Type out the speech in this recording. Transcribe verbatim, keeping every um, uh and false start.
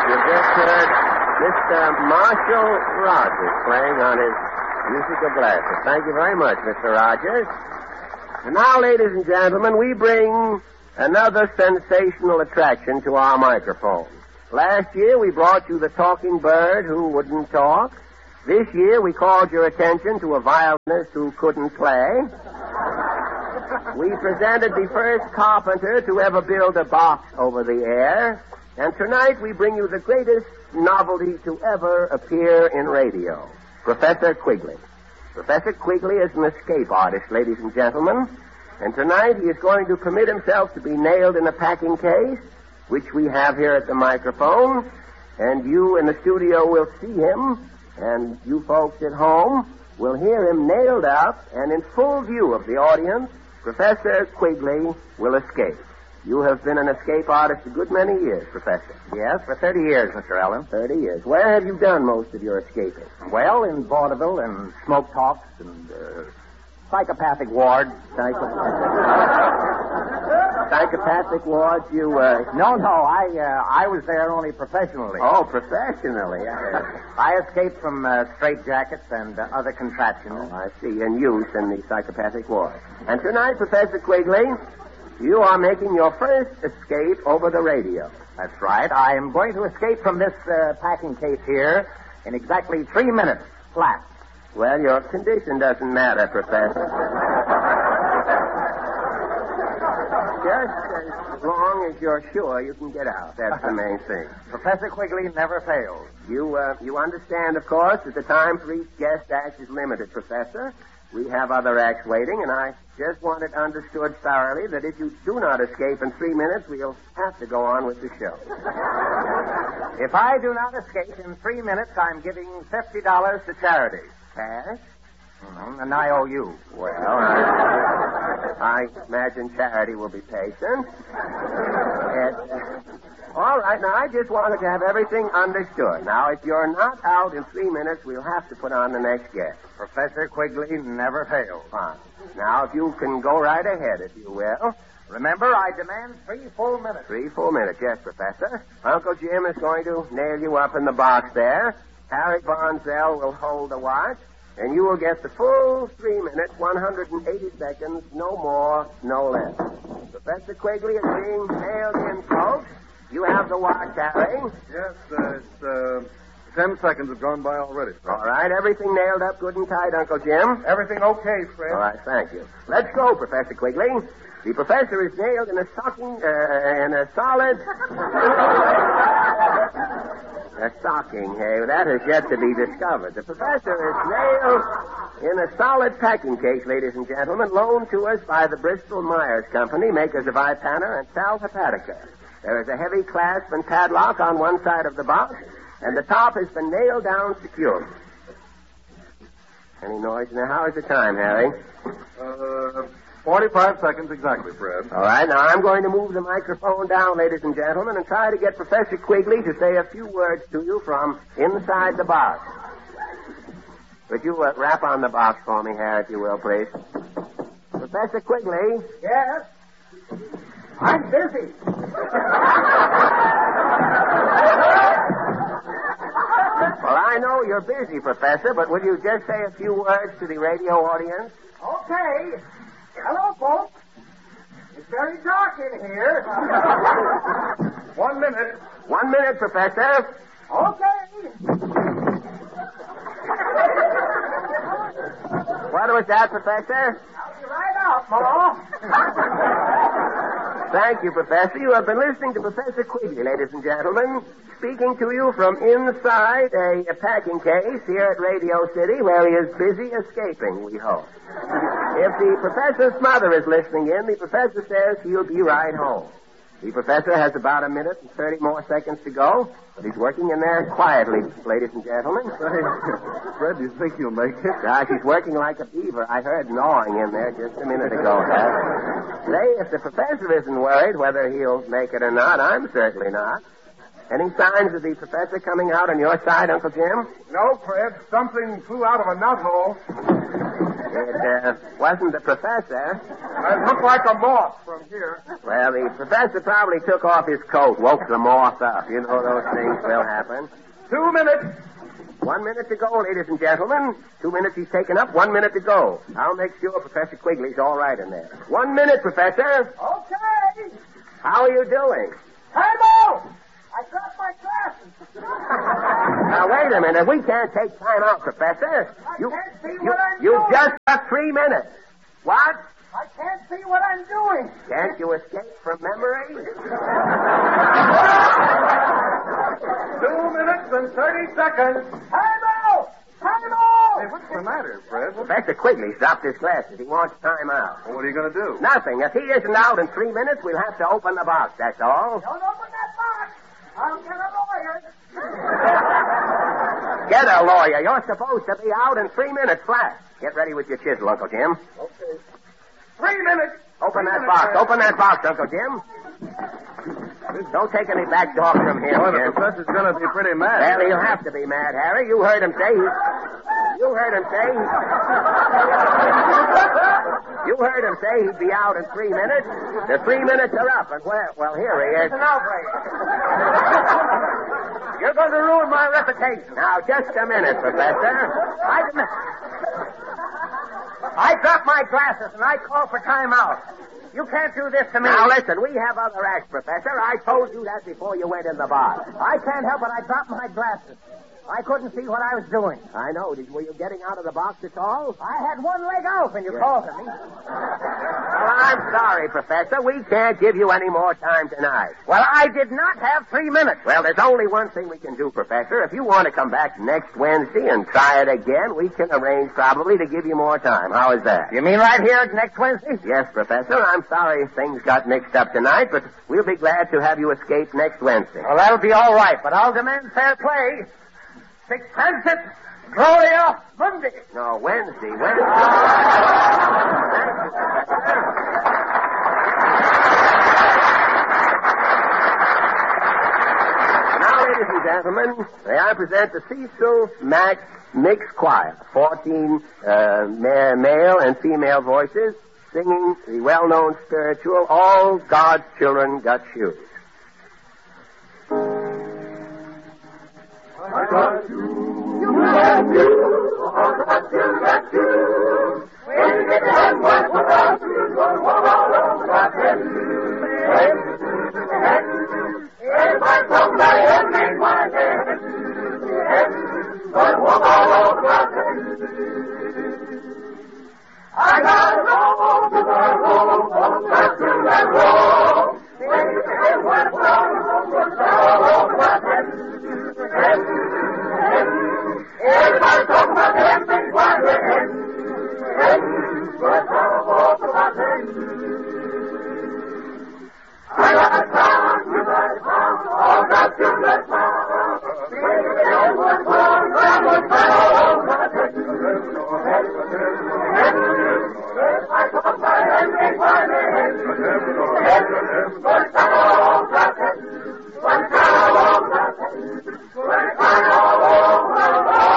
You just heard Mister Marshall Rogers playing on his musical glasses. Thank you very much, Mister Rogers. And now, ladies and gentlemen, we bring another sensational attraction to our microphone. Last year, we brought you the talking bird who wouldn't talk. This year, we called your attention to a violinist who couldn't play. We presented the first carpenter to ever build a box over the air. And tonight, we bring you the greatest novelty to ever appear in radio, Professor Quigley. Professor Quigley is an escape artist, ladies and gentlemen. And tonight, he is going to permit himself to be nailed in a packing case, which we have here at the microphone. And you in the studio will see him, and you folks at home will hear him nailed up, and in full view of the audience, Professor Quigley will escape. You have been an escape artist a good many years, Professor. Yes, for thirty years, Mister Allen. Thirty years. Where have you done most of your escaping? Well, in vaudeville and smoke talks and uh, psychopathic wards. Psychopathic, psychopathic wards, you, uh... No, no, I uh, I was there only professionally. Oh, professionally. I escaped from uh, straitjackets and uh, other contraptions. Oh, I see. In use in the psychopathic ward. And tonight, Professor Quigley, you are making your first escape over the radio. That's right. I am going to escape from this uh, packing case here in exactly three minutes, flat. Well, your condition doesn't matter, Professor. Just as long as you're sure you can get out. That's the main thing. Professor Quigley never fails. You, uh, you understand, of course, that the time for each guest act is limited, Professor. We have other acts waiting, and I just want it understood thoroughly that if you do not escape in three minutes, we'll have to go on with the show. If I do not escape in three minutes, I'm giving fifty dollars to charity. Cash? Mm-hmm. And I owe you. Well, I, I imagine charity will be patient. And, uh, all right, now, I just wanted to have everything understood. Now, if you're not out in three minutes, we'll have to put on the next guest. Professor Quigley never fails. Fine. Now, if you can go right ahead, if you will. Remember, I demand three full minutes. Three full minutes, yes, Professor. Uncle Jim is going to nail you up in the box there. Harry Bonzell will hold the watch. And you will get the full three minutes, one hundred eighty seconds, no more, no less. Professor Quigley is being nailed in, folks. You have the watch, Harry. Yes, uh, it's, uh, ten seconds have gone by already. All right, everything nailed up good and tight, Uncle Jim? Everything okay, Fred? All right, thank you. Let's go, Professor Quigley. The professor is nailed in a stocking, uh, in a solid... a stocking, hey, that has yet to be discovered. The professor is nailed in a solid packing case, ladies and gentlemen, loaned to us by the Bristol Myers Company, makers of Ipana and Sal Hepatica. There is a heavy clasp and padlock on one side of the box, and the top has been nailed down securely. Any noise now? How is the time, Harry? Uh, forty-five seconds exactly, Fred. All right, now I'm going to move the microphone down, ladies and gentlemen, and try to get Professor Quigley to say a few words to you from inside the box. Would you uh, rap on the box for me, Harry, if you will, please? Professor Quigley? Yes? I'm busy. Well, I know you're busy, Professor, but will you just say a few words to the radio audience? Okay. Hello, folks. It's very dark in here. One minute. One minute, Professor. Okay. What was that, Professor? I'll be right out, Ma. Thank you, Professor. You have been listening to Professor Quigley, ladies and gentlemen, speaking to you from inside a, a packing case here at Radio City, where he is busy escaping, we hope. If the professor's mother is listening in, the professor says he'll be right home. The professor has about a minute and thirty more seconds to go, but he's working in there quietly, ladies and gentlemen. Fred, do you think you'll make it? Gosh, he's working like a beaver. I heard gnawing in there just a minute ago. Say, if the professor isn't worried whether he'll make it or not, I'm certainly not. Any signs of the professor coming out on your side, Uncle Jim? No, Fred. Something flew out of a nut hole. It uh, wasn't the professor. I look like a moth from here. Well, the professor probably took off his coat, woke the moth up. You know those things will happen. Two minutes. One minute to go, ladies and gentlemen. Two minutes he's taken up, one minute to go. I'll make sure Professor Quigley's all right in there. One minute, Professor. Okay. How are you doing? Time out! I dropped my glasses. Now, wait a minute. We can't take time out, Professor. I You, can't see you, what I'm you've doing. just got three minutes. What? I can't see what I'm doing. Can't you escape from memory? Two minutes and thirty seconds. Time out! Time out! Hey, what's the matter, Fred? What, Professor Quigley's dropped his glasses. He wants time out. what are you going to do? Nothing. If he isn't out in three minutes, we'll have to open the box, that's all. Don't open that box. I'll get a lawyer. Get a lawyer. You're supposed to be out in three minutes flat. Get ready with your chisel, Uncle Jim. Okay. Three minutes. Open Three that minutes, box. Fred. Open that box, Uncle Jim. Don't take any back talk from him, Boy, the Jim. professor's going to be pretty mad. Well, he'll have to be mad, Harry. You heard him say he... You heard him say he... You heard him say he'd be out in three minutes. The three minutes are up, and where... Well, here he is. It's an outrage. You're going to ruin my reputation. Now, just a minute, Professor. I admit. I dropped my glasses and I called for time out. You can't do this to me. Now, listen, we have other acts, Professor. I told you that before you went in the bar. I can't help it. I dropped my glasses. I couldn't see what I was doing. I know. Did, were you getting out of the box at all? I had one leg out when you Yeah. called to me. Well, I'm sorry, Professor. We can't give you any more time tonight. Well, I did not have three minutes. Well, there's only one thing we can do, Professor. If you want to come back next Wednesday and try it again, we can arrange probably to give you more time. How is that? You mean right here next Wednesday? Yes, Professor. I'm sorry things got mixed up tonight, but we'll be glad to have you escape next Wednesday. Well, that'll be all right, but I'll demand fair play. Six Transit, Gloria, Monday. No, Wednesday. Wednesday. Now, ladies and gentlemen, may I present the Cecil Mack Mixed Choir. Fourteen uh, ma- male and female voices singing the well-known spiritual, All God's Children Got Shoes. I got you, you got you, all got you, got you. When you get that one, what got you, what all got you.